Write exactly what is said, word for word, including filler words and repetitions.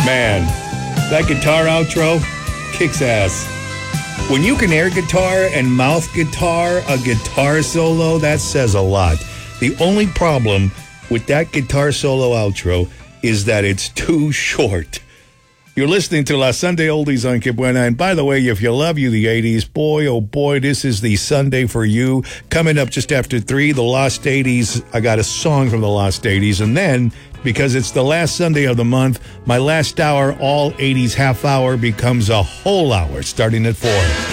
Man, that guitar outro kicks ass. When you can air guitar and mouth guitar a guitar solo, that says a lot. The only problem with that guitar solo outro is that it's too short. You're listening to La Sunday Oldies on Que Buena. And by the way, if you love you the eighties, boy, oh boy, this is the Sunday for you. Coming up just after three, the Lost eighties. I got a song from the Lost eighties. And then, because it's the last Sunday of the month, my last hour, all eighties half hour, becomes a whole hour starting at four.